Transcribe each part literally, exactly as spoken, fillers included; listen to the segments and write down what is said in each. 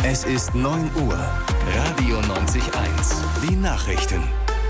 Es ist neun Uhr. Radio neunzig eins. Die Nachrichten.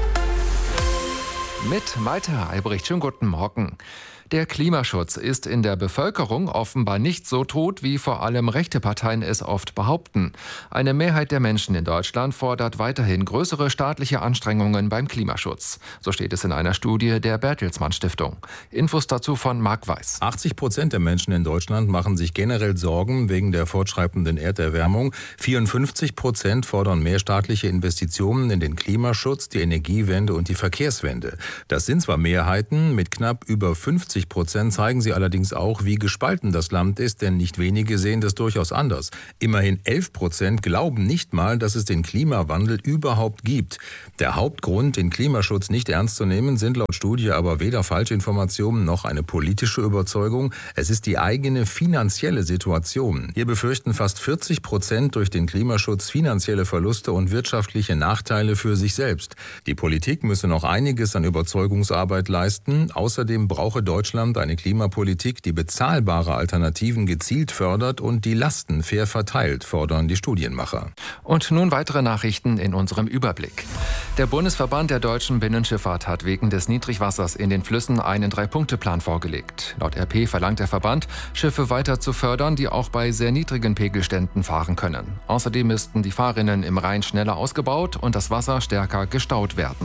Mit Malte Albrecht. Schönen guten Morgen. Der Klimaschutz ist in der Bevölkerung offenbar nicht so tot, wie vor allem rechte Parteien es oft behaupten. Eine Mehrheit der Menschen in Deutschland fordert weiterhin größere staatliche Anstrengungen beim Klimaschutz. So steht es in einer Studie der Bertelsmann Stiftung. Infos dazu von Marc Weiß. achtzig Prozent der Menschen in Deutschland machen sich generell Sorgen wegen der fortschreitenden Erderwärmung. vierundfünfzig Prozent fordern mehr staatliche Investitionen in den Klimaschutz, die Energiewende und die Verkehrswende. Das sind zwar Mehrheiten, mit knapp über fünfzig Prozent zeigen sie allerdings auch, wie gespalten das Land ist, denn nicht wenige sehen das durchaus anders. Immerhin elf Prozent glauben nicht mal, dass es den Klimawandel überhaupt gibt. Der Hauptgrund, den Klimaschutz nicht ernst zu nehmen, sind laut Studie aber weder Falschinformationen noch eine politische Überzeugung. Es ist die eigene finanzielle Situation. Hier befürchten fast vierzig Prozent durch den Klimaschutz finanzielle Verluste und wirtschaftliche Nachteile für sich selbst. Die Politik müsse noch einiges an Überzeugungsarbeit leisten. Außerdem brauche Deutschland eine Klimapolitik, die bezahlbare Alternativen gezielt fördert und die Lasten fair verteilt, fordern die Studienmacher. Und nun weitere Nachrichten in unserem Überblick. Der Bundesverband der deutschen Binnenschifffahrt hat wegen des Niedrigwassers in den Flüssen einen Drei-Punkte-Plan vorgelegt. Laut R P verlangt der Verband, Schiffe weiter zu fördern, die auch bei sehr niedrigen Pegelständen fahren können. Außerdem müssten die Fahrrinnen im Rhein schneller ausgebaut und das Wasser stärker gestaut werden.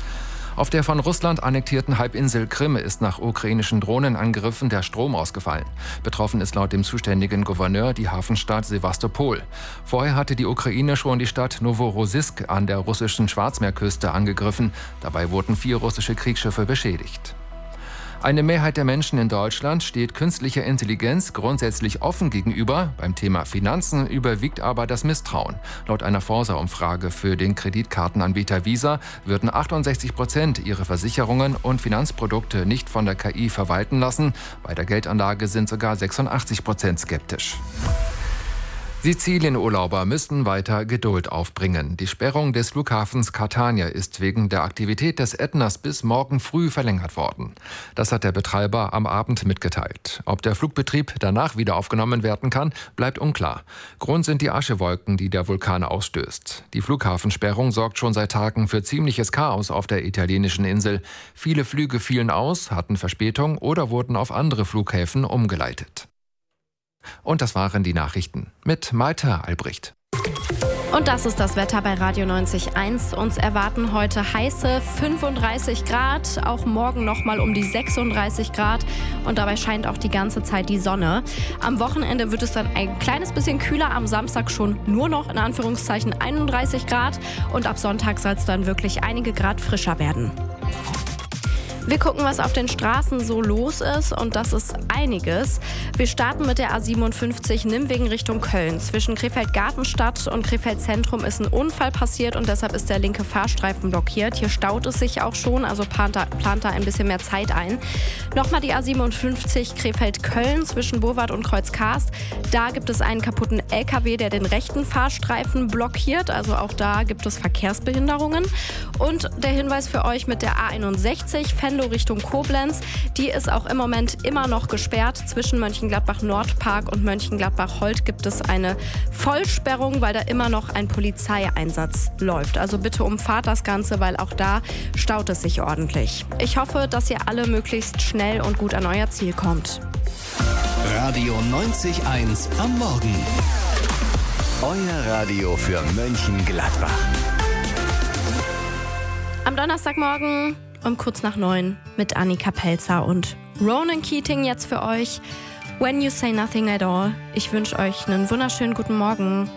Auf der von Russland annektierten Halbinsel Krim ist nach ukrainischen Drohnenangriffen der Strom ausgefallen. Betroffen ist laut dem zuständigen Gouverneur die Hafenstadt Sewastopol. Vorher hatte die Ukraine schon die Stadt Noworossiysk an der russischen Schwarzmeerküste angegriffen. Dabei wurden vier russische Kriegsschiffe beschädigt. Eine Mehrheit der Menschen in Deutschland steht künstlicher Intelligenz grundsätzlich offen gegenüber. Beim Thema Finanzen überwiegt aber das Misstrauen. Laut einer Forsa-Umfrage für den Kreditkartenanbieter Visa würden achtundsechzig Prozent ihre Versicherungen und Finanzprodukte nicht von der K I verwalten lassen. Bei der Geldanlage sind sogar sechsundachtzig Prozent skeptisch. Sizilien-Urlauber müssten weiter Geduld aufbringen. Die Sperrung des Flughafens Catania ist wegen der Aktivität des Ätnas bis morgen früh verlängert worden. Das hat der Betreiber am Abend mitgeteilt. Ob der Flugbetrieb danach wieder aufgenommen werden kann, bleibt unklar. Grund sind die Aschewolken, die der Vulkan ausstößt. Die Flughafensperrung sorgt schon seit Tagen für ziemliches Chaos auf der italienischen Insel. Viele Flüge fielen aus, hatten Verspätung oder wurden auf andere Flughäfen umgeleitet. Und das waren die Nachrichten mit Malte Albrecht. Und das ist das Wetter bei Radio neunzig Komma eins. Uns erwarten heute heiße fünfunddreißig Grad, auch morgen nochmal um die sechsunddreißig Grad und dabei scheint auch die ganze Zeit die Sonne. Am Wochenende wird es dann ein kleines bisschen kühler, am Samstag schon nur noch in Anführungszeichen einunddreißig Grad und ab Sonntag soll es dann wirklich einige Grad frischer werden. Wir gucken, was auf den Straßen so los ist und das ist einiges. Wir starten mit der A siebenundfünfzig Nimwegen Richtung Köln. Zwischen Krefeld-Gartenstadt und Krefeld-Zentrum ist ein Unfall passiert und deshalb ist der linke Fahrstreifen blockiert. Hier staut es sich auch schon, also plant da, plant da ein bisschen mehr Zeit ein. Nochmal die A siebenundfünfzig Krefeld-Köln zwischen Burwart und Kreuzkarst. Da gibt es einen kaputten L K W, der den rechten Fahrstreifen blockiert. Also auch da gibt es Verkehrsbehinderungen. Und der Hinweis für euch mit der A einundsechzig Venlo Richtung Koblenz. Die ist auch im Moment immer noch gesperrt. Zwischen Mönchengladbach-Nordpark und Mönchengladbach-Holt gibt es eine Vollsperrung, weil da immer noch ein Polizeieinsatz läuft. Also bitte umfahrt das Ganze, weil auch da staut es sich ordentlich. Ich hoffe, dass ihr alle möglichst schnell und gut an euer Ziel kommt. Radio neunzig Komma eins am Morgen. Euer Radio für Mönchengladbach. Am Donnerstagmorgen um kurz nach neun mit Annika Pelzer und Ronan Keating jetzt für euch. When You Say Nothing at All. Ich wünsche euch einen wunderschönen guten Morgen.